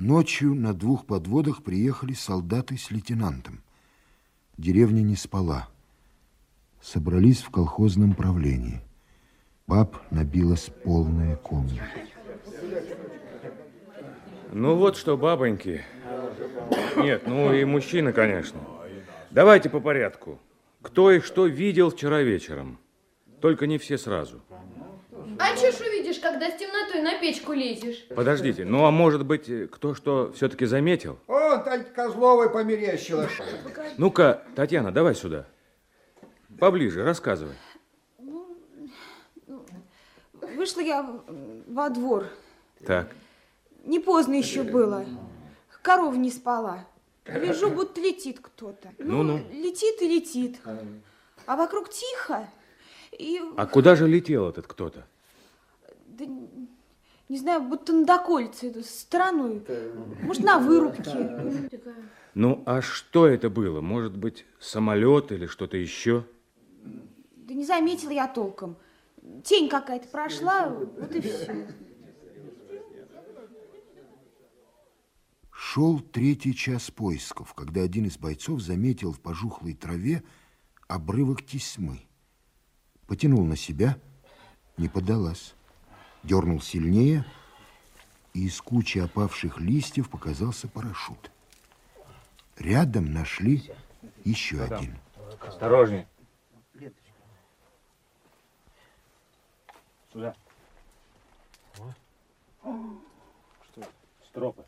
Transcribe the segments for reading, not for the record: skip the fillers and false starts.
Ночью на 2 подводах приехали солдаты с лейтенантом. Деревня не спала. Собрались в колхозном правлении. Баб набилась полная комната. Ну вот что, бабоньки. Нет, ну и мужчины, конечно. Давайте по порядку. Кто и что видел вчера вечером. Только не все сразу. А че ж увидишь, когда с темнотой на печку лезешь? Подождите, ну а может быть, кто что все-таки заметил? О, Татья Козловой померещилась. Ну-ка, Татьяна, давай сюда. Поближе, рассказывай. Вышла я во двор. Так. Не поздно еще было. Корова не спала. Вижу, будто летит кто-то. Ну-ну. Летит и летит. А вокруг тихо. И... А куда же летел этот кто-то? Да, не знаю, будто над околицей, стороной. Может, на вырубке. Ну, а что это было? Может быть, самолет или что-то еще? Да не заметила я толком. Тень какая-то прошла, вот и все. Шел 3-й час поисков, когда один из бойцов заметил в пожухлой траве обрывок тесьмы. Потянул на себя, не поддалась. Дернул сильнее, и из кучи опавших листьев показался парашют. Рядом нашли еще один. Осторожнее. Сюда. Что? Стропы.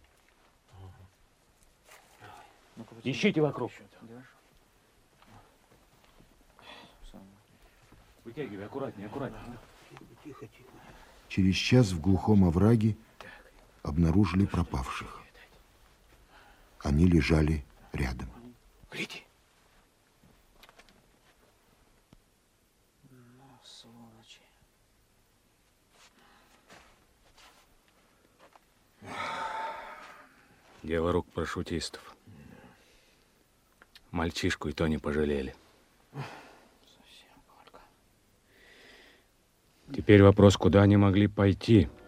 Ищите вокруг. Вытягивай, аккуратнее, аккуратнее. Тихо, тихо. Через час в глухом овраге обнаружили пропавших. Они лежали рядом. Гляди. Ну, сволочи. Дело рук парашютистов. Мальчишку и то не пожалели. Теперь вопрос, куда они могли пойти.